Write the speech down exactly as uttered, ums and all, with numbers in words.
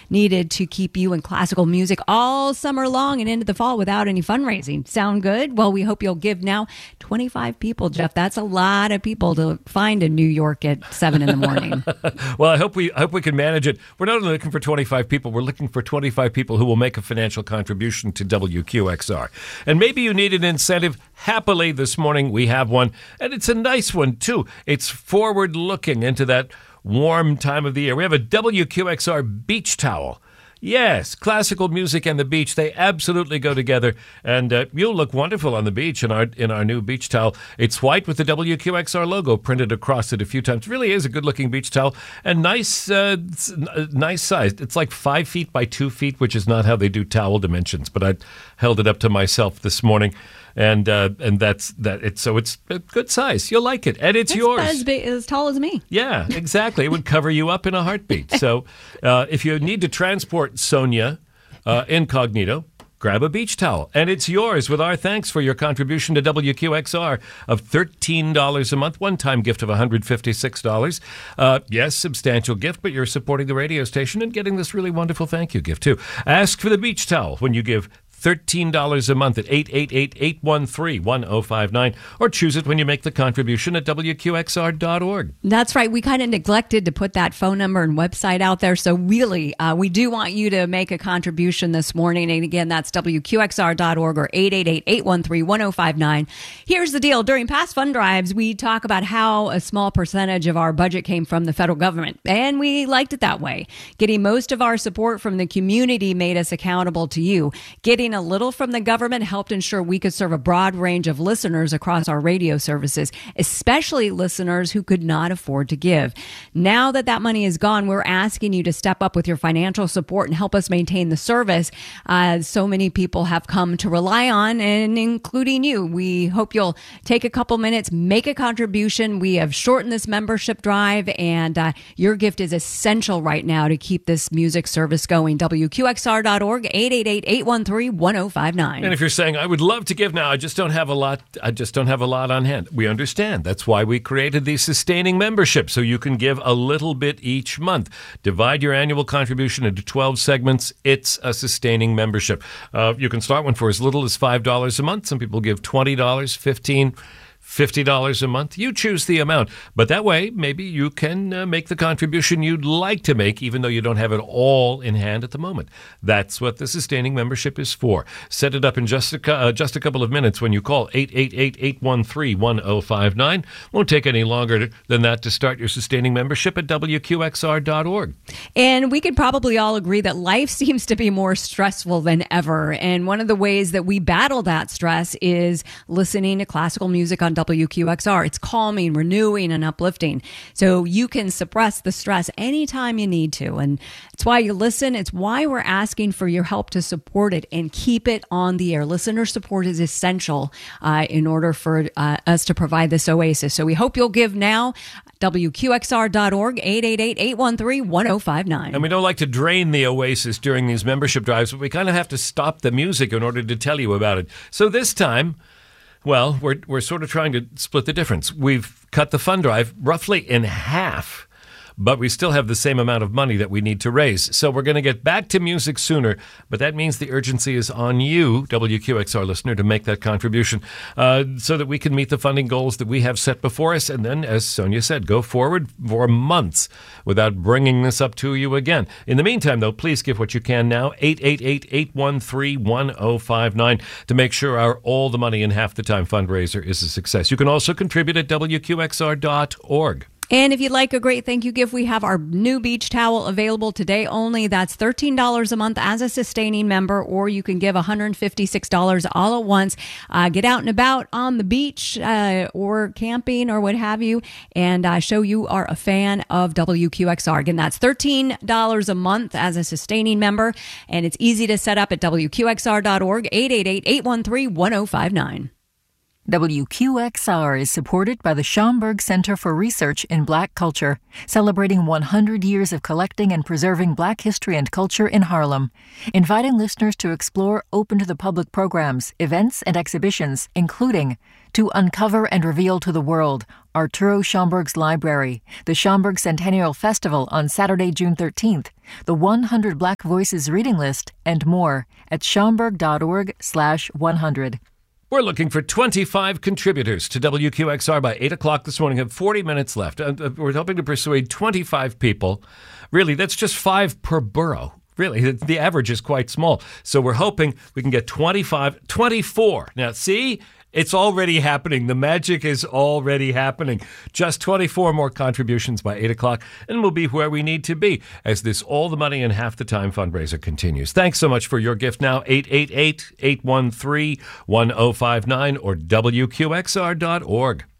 needed to keep you in classical music all summer long and into the fall without any fundraising. Sound good? Well, we hope you'll give now. twenty-five people, Jeff. That's a lot of people to find in New York at seven in the morning. Well, I hope we I hope we can manage it. We're not only looking for twenty-five people, we're looking for twenty-five people who will make a financial contribution to W Q X R. And maybe you need an incentive. Happily, this morning we have one, and it's a nice one, too. It's forward-looking into that warm time of the year. We have a W Q X R beach towel. Yes, classical music and the beach, they absolutely go together, and uh, you'll look wonderful on the beach in our in our new beach towel. It's white with the W Q X R logo printed across it a few times. It really is a good-looking beach towel, and nice uh, nice size. It's like five feet by two feet, which is not how they do towel dimensions, but I held it up to myself this morning. And uh, and that's that. It's so it's a good size. You'll like it, and it's, it's yours. As big, as tall as me. Yeah, exactly. It would cover you up in a heartbeat. So, uh, if you need to transport Sonia uh, incognito, grab a beach towel, and it's yours. With our thanks for your contribution to W Q X R of thirteen dollars a month, one-time gift of one hundred fifty-six dollars. Uh, yes, substantial gift, but you're supporting the radio station and getting this really wonderful thank you gift too. Ask for the beach towel when you give thirteen dollars a month at eight eight eight, eight one three, one oh five nine, or choose it when you make the contribution at W Q X R dot org. That's right. We kind of neglected to put that phone number and website out there. So really, uh, we do want you to make a contribution this morning. And again, that's W Q X R dot org or eight eight eight, eight one three, one oh five nine. Here's the deal. During past fund drives, we talk about how a small percentage of our budget came from the federal government. And we liked it that way. Getting most of our support from the community made us accountable to you. Getting a little from the government helped ensure we could serve a broad range of listeners across our radio services, especially listeners who could not afford to give. Now that that money is gone, we're asking you to step up with your financial support and help us maintain the service uh, so many people have come to rely on, and including you. We hope you'll take a couple minutes, make a contribution. We have shortened this membership drive, and uh, your gift is essential right now to keep this music service going. W Q X R dot org, eight eight eight, eight one three, one oh five nine. And if you're saying, I would love to give now, I just don't have a lot, I just don't have a lot on hand. We understand. That's why we created the sustaining membership, so you can give a little bit each month. Divide your annual contribution into twelve segments. It's a sustaining membership. Uh, you can start one for as little as five dollars a month. Some people give twenty dollars, fifteen dollars, fifty dollars a month. You choose the amount. But that way, maybe you can uh, make the contribution you'd like to make, even though you don't have it all in hand at the moment. That's what the sustaining membership is for. Set it up in just a, uh, just a couple of minutes when you call eight eight eight, eight one three, one oh five nine. Won't take any longer to, than that to start your sustaining membership at W Q X R dot org. And we could probably all agree that life seems to be more stressful than ever. And one of the ways that we battle that stress is listening to classical music on W Q X R. It's calming, renewing, and uplifting. So you can suppress the stress anytime you need to. And it's why you listen. It's why we're asking for your help to support it and keep it on the air. Listener support is essential uh, in order for uh, us to provide this oasis. So we hope you'll give now. W Q X R dot org, eight eight eight, eight one three, one oh five nine. And we don't like to drain the oasis during these membership drives, but we kind of have to stop the music in order to tell you about it. So this time, well, we're we're sort of trying to split the difference. We've cut the fund drive roughly in half, but we still have the same amount of money that we need to raise. So we're going to get back to music sooner, but that means the urgency is on you, W Q X R listener, to make that contribution uh, so that we can meet the funding goals that we have set before us. And then, as Sonia said, go forward for months without bringing this up to you again. In the meantime, though, please give what you can now, eight eight eight, eight one three, one oh five nine, to make sure our All the Money in Half the Time fundraiser is a success. You can also contribute at W Q X R dot org. And if you'd like a great thank you gift, we have our new beach towel available today only. That's thirteen dollars a month as a sustaining member, or you can give one hundred fifty-six dollars all at once. Uh, get out and about on the beach uh, or camping or what have you, and uh, show you are a fan of W Q X R. Again, that's thirteen dollars a month as a sustaining member, and it's easy to set up at W Q X R dot org, eight eight eight, eight one three, one oh five nine. W Q X R is supported by the Schomburg Center for Research in Black Culture, celebrating one hundred years of collecting and preserving Black history and culture in Harlem, inviting listeners to explore open-to-the-public programs, events, and exhibitions, including To Uncover and Reveal to the World, Arturo Schomburg's Library, the Schomburg Centennial Festival on Saturday, June thirteenth, the one hundred Black Voices Reading List, and more at schomburg.org slash 100. We're looking for twenty-five contributors to W Q X R by eight o'clock this morning. We have forty minutes left. Uh, we're hoping to persuade twenty-five people. Really, that's just five per borough. Really, the average is quite small. So we're hoping we can get twenty-five, twenty-four. Now, see, it's already happening. The magic is already happening. Just twenty-four more contributions by eight o'clock, and we'll be where we need to be as this All the Money in Half the Time fundraiser continues. Thanks so much for your gift now. eight eight eight, eight one three, one oh five nine or W Q X R dot org.